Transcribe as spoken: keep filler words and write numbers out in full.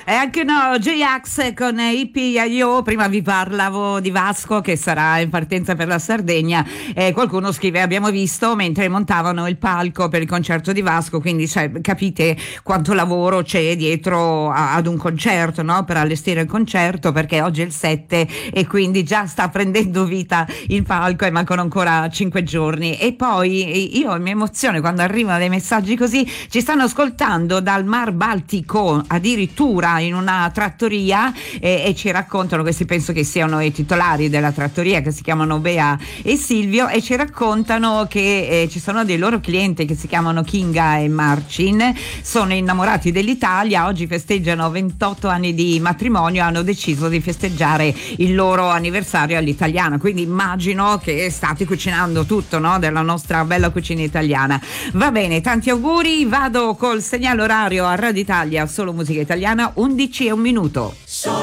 E anche no, J-Ax con I P I O. Prima vi parlavo di Vasco che sarà in partenza per la Sardegna. Eh, qualcuno scrive: abbiamo visto mentre montavano il palco per il concerto di Vasco, quindi cioè, capite quanto lavoro c'è dietro a, ad un concerto, no? Per allestire il concerto, perché oggi è il sette e quindi già sta prendendo vita il palco e mancano ancora cinque giorni. E poi io mi emoziono quando arrivano dei messaggi così. Ci stanno ascoltando dal Mar Baltico, addirittura in una trattoria, eh, e ci raccontano, questi penso che siano i titolari della trattoria, che si chiamano Bea e Silvio, e ci raccontano che eh, ci sono dei loro clienti che si chiamano Kinga e Marcin, sono innamorati dell'Italia, oggi festeggiano ventotto anni di matrimonio, hanno deciso di festeggiare il loro anniversario all'italiana, quindi immagino che state cucinando tutto, no? Della nostra bella cucina italiana. Va bene, tanti auguri, vado col segnale orario a Radio Italia, solo musica italiana, undici e un minuto.